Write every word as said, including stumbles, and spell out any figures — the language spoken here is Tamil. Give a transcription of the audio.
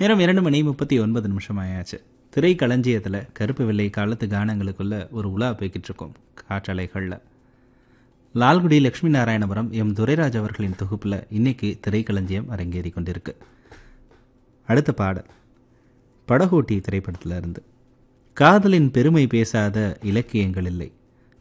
நேரம் இரண்டு மணி முப்பத்தி ஒன்பது நிமிஷம் ஆயாச்சு. திரை களஞ்சியத்தில் கருப்பு வெள்ளை காலத்து கானங்களுக்குள்ள ஒரு உலா போய்கிட்டு இருக்கோம் காற்றலைகளில். லால்குடி லட்சுமி நாராயணபுரம் எம் துரைராஜ் அவர்களின் தொகுப்பில் இன்னைக்கு திரைக்களஞ்சியம் அரங்கேறி கொண்டிருக்கு. அடுத்த பாடல் படகோட்டி திரைப்படத்தில் இருந்து. காதலின் பெருமை பேசாத இலக்கியங்கள் இல்லை,